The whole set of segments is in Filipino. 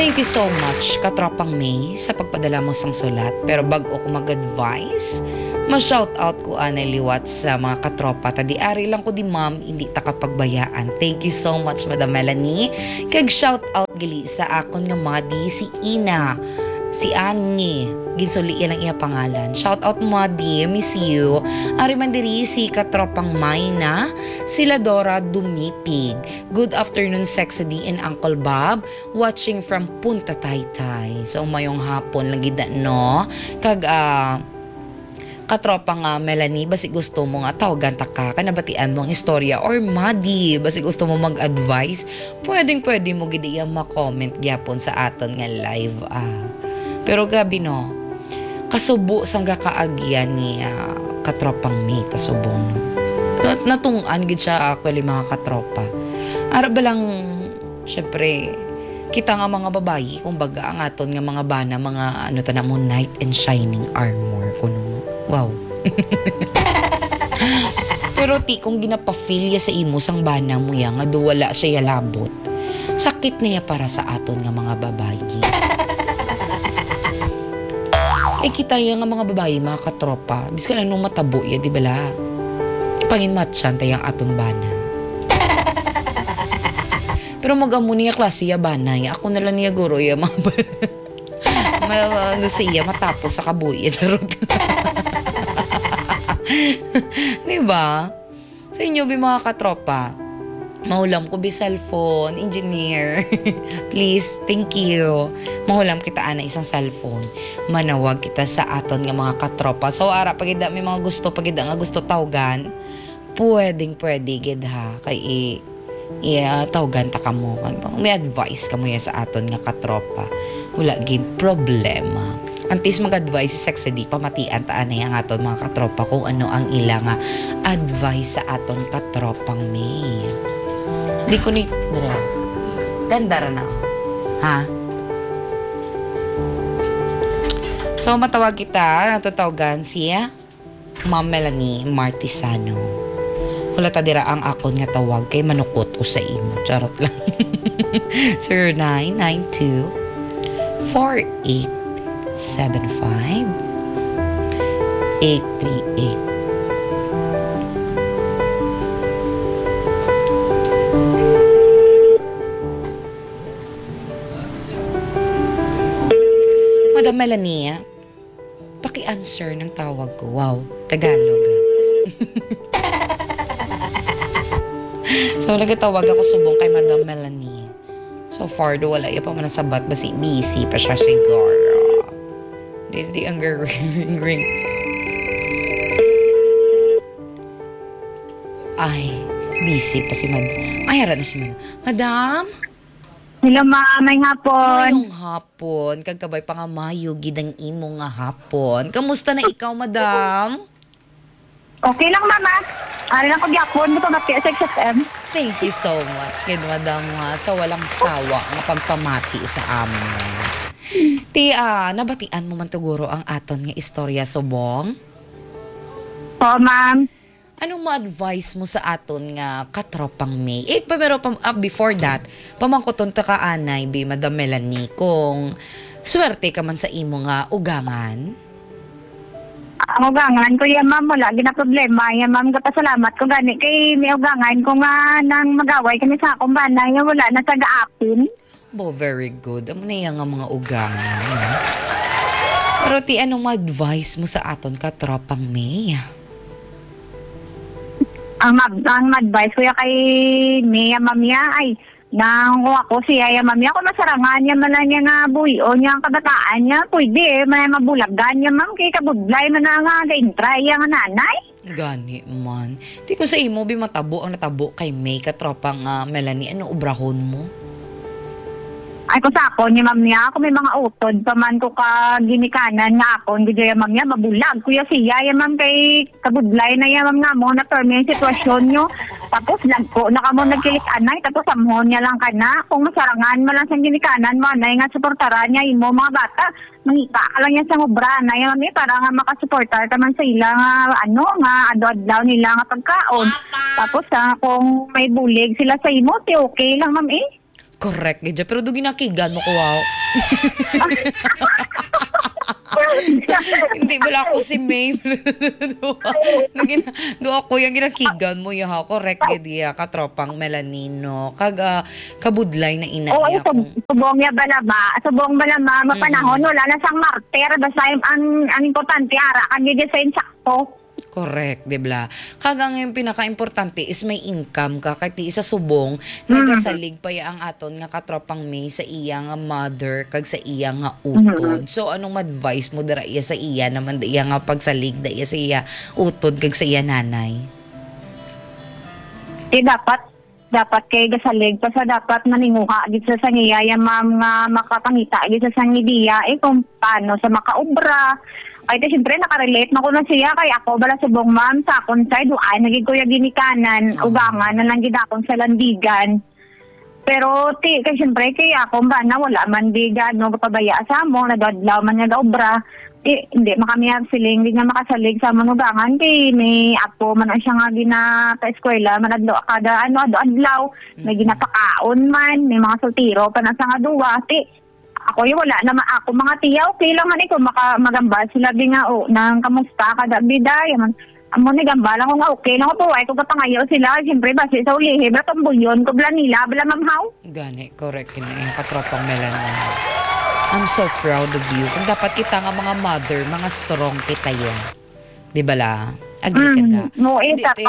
Thank you so much, Katropang May, sa pagpadala mo sang sulat. Pero bago ko mag-advise, ma-shoutout ko liwat sa mga katropa. Tadi-ari lang ko di ma'am, hindi ta kapagbayaan. Thank you so much, Madam Melanie. Kag shoutout gali sa akon nga madi, si Ina, si Annie, ginsuli lang iya pangalan. Shout out Madi, miss you. Ari man diri si Katropang Mayna, sila Dora Dumipig. Good afternoon Sexy D and Uncle Bob, watching from Punta Taytay. So umayong hapon lang gid no. Kag Katropang Melanie, basi gusto mo nga tawagan ta ka, kanabatian mo ang istorya, or Madi, basi gusto mo mag-advise, pwede mo gid iya ma-comment gyapon sa aton nga live. Pero grabe no, kasubo sang kaagyan ni Katropang May, kasubong no. Natungan gid siya actually mga katropa. Ara ba lang, syempre, kita nga mga babayi, kumbaga ang aton nga mga bana, mga ano ta na mo, knight and shining armor kuno mo. Wow. Pero ti kung ginapafilya sa imo sang bana mo ya nga wala siya labot, sakit niya para sa aton nga mga babayi. Kita yung mga babae, mga katropa, biskan anong matabo ya, di bala? Ipangin matchan tayang aton bana. Pero mag-amo niya klase ya bana ya. Ako nalang niya guro ya, mga ano siya, matapos sa kabuy ya, charot. Diba? Sa inyo, mga katropa, mahulam ko bi cellphone, engineer. Please, thank you. Mahulam kita ana isang cellphone. Manawag kita sa aton nga mga katropa. So ara pagida may mga gusto, pagida nga gusto tawgan, pwede gid ha. Kay tawgan ta kamo. May advice kamo ya sa aton nga katropa. Wala gid problema. Antis mag-advise si Sexy D, pamatian taan na yung aton mga katropa kung ano ang ilang advice sa aton Katropang May. Di ko ni... Ganda rin ako. Ha? So, matawag kita. Natutawagan siya Ma'am Melanie Martisano. Wala ta dira ang akon nga tawag kay manukot ko sa imo. Charot lang. 0992 4875 838. Madam Melanie, paki-answer ng tawag ko. Wow, Tagalog. So, nagtawag ako subong kay Madam Melanie. So far, do wala. Pa man nasabat. Basi busy pa siya siguro. Di ang ring. Ay, busy pa si Madam. Ay, hara na si Madam. Madam? Hello, ma'am. May hapon. Ngayong hapon. Kagkabay pa nga mayo, gidang imo nga hapon. Kamusta na ikaw, Madam? Okay lang, mama. Ari lang ko gyapon. Buto na sa XSM. Thank you so much, kid Madam, sa walang sawa nga pagpamati sa amin. Nabatian mo man tuguro ang aton nga istorya subong? Oo, ma'am. Anong ma-advise mo sa aton nga Katropang May? Pero before that, pamangkuton ta ka anay, Madam Melanie, kung swerte ka man sa imo nga ugangan. Ang ugangan ko yan, ma'am. Wala, gina problema. Yan, ma'am. Kapasalamat ko gani. Kay may ugangan ko nga nang magaway kami sa akong banay. Wala na taga-apin. Very good. Amo na yan nga mga ugangan. Pero anong ma-advise mo sa aton Katropang May? Ang advice ko ya kay Mia, ma'am ya, ay nang ako siya ya, ma'am ya, kung masarangan niya man lang niya nga buyo niya ang kabataan niya, pwede, may mabulagan niya, ma'am, kay kabudlay man na nga ga-intry yang nanay. Gani man. Di ko sa imo, matabo ang natabo kay May, Katropang Melanie, ano ubrahon mo? Ay, kung sa ako niya, ma'am niya, ako may mga utod pa man ko ka ginikanan nga ako, hindi niya, ma'am niya, mabulag. Kuya siya, ya, ma'am, kay kabudlay na ya, ma'am nga mo, na-term yung sitwasyon nyo. Tapos, lagpo, naka mo nagkilik-anay, tapos amon niya lang ka na. Kung masarangan mo lang sa ginikanan mo, anay nga suportaran niya, imo mga bata, mangita ka lang yan sa obra na ya, ma'am, para nga makasuportar ka man sa ilang, nga ado-adlaw nila nga pagkaon. Tapos, kung may bulig sila sa imo, okay lang, ma'am, Correct, Gedya. Pero do ginakigan mo ko, wow. Hindi wala ako si May. Do ako yung ginakigan mo ya ha. Correct, Gedya. Katropang melanino. Kabudlay na ina Oo, niya. subong niya balaba. Subong balaba, mapanahon, wala na sang martir. Basta ang importante, ara, kan niya sa insakto. Correct, di ba? Kagang yung pinaka-importante is may income ka. Kahit di isa subong, nagasalig pa ya ang aton nga katropang May sa iya nga mother kag sa iya nga utod. So, anong advice mo dira iya sa iya naman da iya nga pagsalig da iya sa iya utod kag sa iya nanay? Dapat kay gasalig pa sa dapat maninguha gid sa sangiyaya ma'am nga makapangita gid sa sangidiya kung paano sa makaobra. Ay, siyempre, nakarelate na ko na siya. Kay ako, bala subong ma'am, sa akong side, ay, naging kuya ginikanan, ugangan, na lang ginakon sa landigan. Pero, kay siyempre, kay ako, ba na, wala man digan, no, kapabaya sa mo, nagadlaw man nga obra. Hindi, makamiyag siling, hindi nga makasalig sa manugangan. Kay, may apo, man siya nga ginapa-eskwela, manadlo, kada, adlaw, may ginapakaon man, may mga sultiro, pa na sa nga duwa. Ako yung wala naman ako mga tiya, okay lang man ito, magambal sila din nga, nang kamusta, kada biday, amo ni gambal ako nga, okay lang po, ay kung kapangayaw sila, siyempre basi sa ulihe, bala tumbuyon, kubla nila, bala mamhaw. Gani, correct yun yung katropang melanino. I'm so proud of you. Kung dapat kita nga mga mother, mga strong kita yan. Di ba la? Agree ka na? No,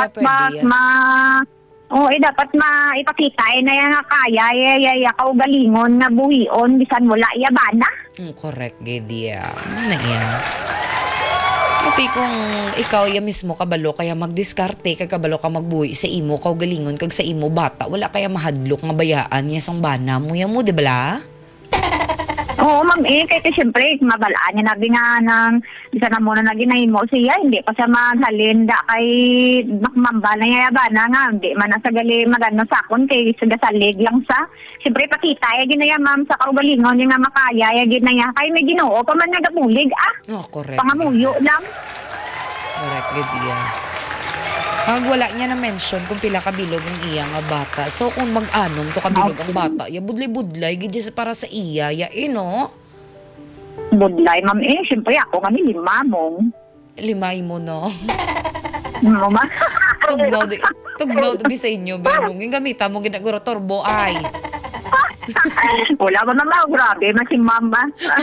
dapat maipakita na yan nga kaya, kaugalingon na buhion, bisan wala yabana. Correct, Gedia. Ano na yan? Kasi kung ikaw ya mismo kabalo, kaya magdiskarte, kag kabalo ka magbuhi sa imo, kaugalingon, kag sa imo bata, wala kaya mahadlok nga bayaan niya sang bana mo, yan mo, di ba la? Oo, ma'am, kasi siyempre, mabalaan niya nabi nga ng isa na muna na ginahimo siya, hindi pa siya maghalinda kay makmamba na yayabana nga, hindi man nasa gali magano sa akon, kay salig lang sa, siyempre pakita, ginaya ma'am sa kaugalingon, yung nga makaya, ginaya, kay may ginoo, pa man nagabulig, correct. Pangamuyo lang. Correct, good yeah. Wala niya na mention kung pila kabilog ang iya nga bata. So, kung mag-anom to kabilog ang bata, ya budlay-budlay, gidya para sa iya, ya no? Budlay, ma'am, siyempre ako kami 5 mong. 5 mo, no? Mama. Tugnaw, sa inyo, Benong. Yung gamita mo, ginaguro torbo, ay. Wala ba naman, grabe, mas si mama.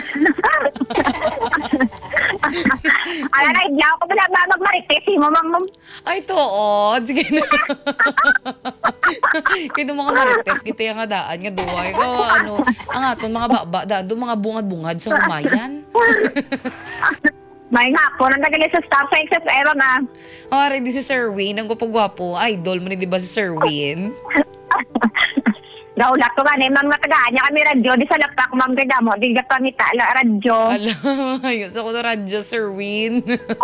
Ala na, idlaw ko ba na magmarites, mo, ma'am. Ay, sige na. Kaya mga marites, kita yung nga daan, nga duwa. Ikaw, ang aton, mga baba, daan, mga bungad-bungad sa humayan. May nga po, nagagali sa staff sa XFM, Ready si Sir Wayne, ang gwapo-gwapo. Idol mo ni, di ba si Sir Wayne? Gaulat ko nga, ma'am, natagaan niya kami radyo, di sa laptop, ma'am, kaya mo, di ka pangita, radyo. Ayun, sa ko na radyo, Sir Wayne.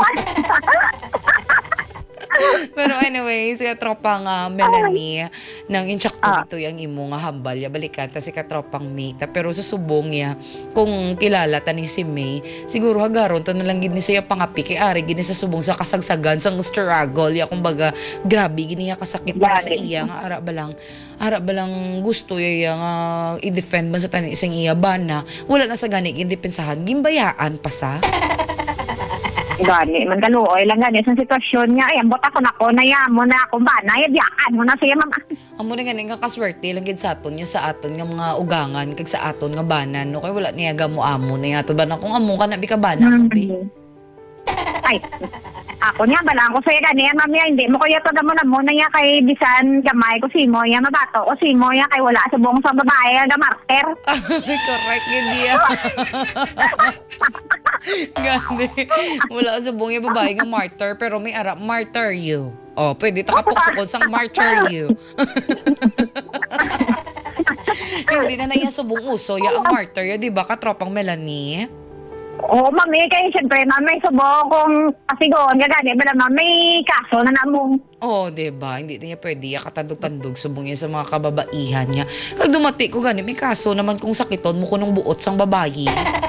Pero anyways, katropang Melanie, nang inchakto dito yung imo nga hambal, ya balikan ta si katropang May. Pero susubong ya, kung kilala ta ni si May, siguro hagaron ta na lang gini siya pangapi, kay ari gini sa subong sa kasagsagan, sang struggle, ya kumbaga, grabe, gini ya kasakit para sa iya, nga ara ba lang gusto ya nga i-defend man sa tanin isang iya bana, wala na sa gani, indepensahan, gimbayaan pa sa. Gani, man kaluoy lang gani sa sitwasyon niya. Ay, ambot ako na ko, nayamo na ako ba? Nayabyakan mo na siya, mama. Amo na nga kaswerte lang gid sa aton niya sa aton nga mga ugangan kag sa aton nga banan no kay wala niya gamo amo na yato ba na kung amo ka na bi ka bana mo bi. Ay, ako niya balang ko saya gani mami, hindi mo kuya to mo na muna niya kay bisan gamay ko simo ya mabato ko simo ya kay wala sa buong sa babae ga marter. Correct gid ya. Gani. Wala sa buong yung babae nga martyr pero may ara martyr you. Oh, pwede ta kapukpukod sang martyr you. Hindi na naiya subong uso ya ang martyr ya, di ba katropang Melanie? Oo, mami, kaya siyempre, mami, subong kung pasigon, gagani, bala mami, kaso na namong. Oo, diba? Hindi niya pwede, katandog-tandog, subong niya sa mga kababaihan niya. Kag dumati ko gani, may kaso naman kung sakiton mo ko ng buot sang babayi.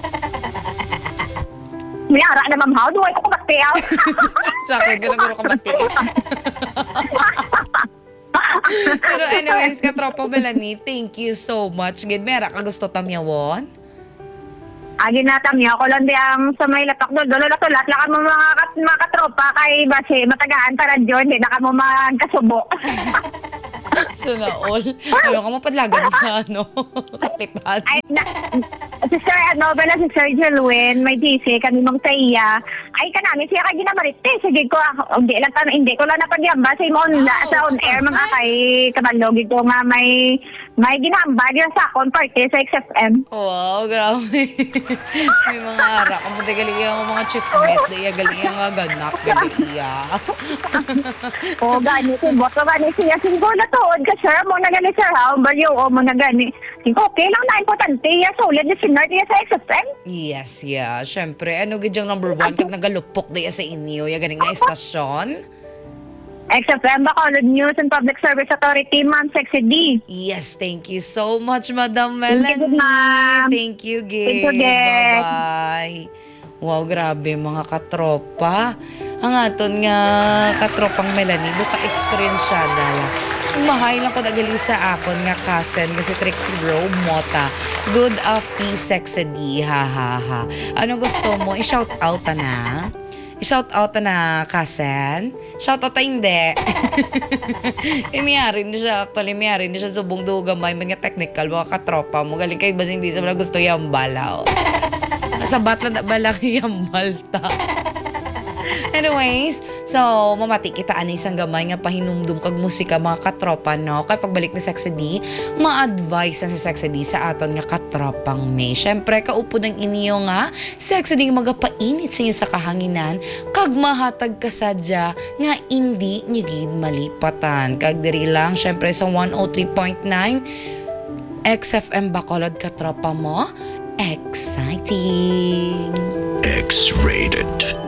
May ara na mamhaw, duway ko kumatiyaw. Sa akin, ganun kabati. Pero anyways, katropa Melanie, thank you so much. Gid, mera ka gusto tamyawon? Agi na tamya ko lang di ang sa may latak doon. Dolo na tulat. Laka mo mga katropa kay base matagaan para dyan. Di na ka mo magkasubo. So na all. Ano ka mapadlagan ka, ano? Kapitan. Ay, si Sir, si Sir Jelwin, may GC, kami mong sa iya. Ay, kanami siya kay ginamarite. Sige ko, hindi ko lang napagyamba sa sa on-air, mga kay kabalog. Ito nga may ginamba din sa akong party sa XFM. Wow, grabe. May mga ara. Kamuti galing ang mga chismes. Daya galing ang ganak. Galing O, gani, sibot ko gani siya. Singgo na tuod ka, sir. Mo na gani, sir, ha? Baliw, o mo na gani. Singgo, okay lang na, importante. Solid na sinart niya sa XFM. Yes, yeah. Siyempre, ano gidyang number 1 kag nagalupok daya sa inyo? Ya galing nga estasyon? XFM, Bacolod News and Public Service Authority, Ma'am Sexy D. Yes, thank you so much, Madam Thank you, Melanie. ma'am. Thank you, Gig. Thank you, Gig. Bye-bye. Wow, grabe mga katropa. Ang aton nga katropang Melanie, buka experienceada. Mahay lang ko nagali sa akon nga cousin nga si Trixie Rowe Mota. Good afternoon, Sexy D. Ha, ha, ha. Ano gusto mo? I-shout out na? I-shout out na cousin? Shout out hindi. Miyari na siya. Actually, miyari na siya subong dugamay. Mga technical, mga katropa mo. Galing kayo ba hindi sa mga gusto yambala? Sa batla na bala yambal ta. Anyways, so, mamati kita ani isang gamay nga pahinumdum kag musika mga katropa, no? Kaya pagbalik ni Sexy D, ma-advise na si Sexy D sa aton nga katropang May. Siyempre, kaupo ng inyo nga, Sexy D magapainit sa inyo sa kahanginan, kag mahatag kasadya nga hindi nyo gid malipatan. Kag diri lang, siyempre sa 103.9, XFM Bacolod katropa mo, exciting! X-rated.